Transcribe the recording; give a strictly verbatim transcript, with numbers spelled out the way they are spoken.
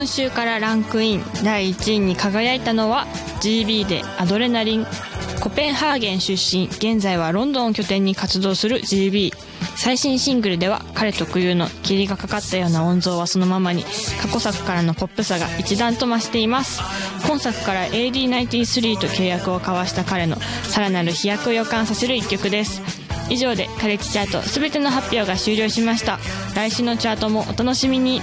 今週からランクインだいいちいに輝いたのは ジービー でアドレナリン。コペンハーゲン出身、現在はロンドンを拠点に活動する ジービー。最新シングルでは彼特有の霧がかかったような音像はそのままに、過去作からのポップさが一段と増しています。今作から エーディーナインティスリー と契約を交わした彼のさらなる飛躍を予感させる一曲です。以上でカレッジチャート全ての発表が終了しました。来週のチャートもお楽しみに。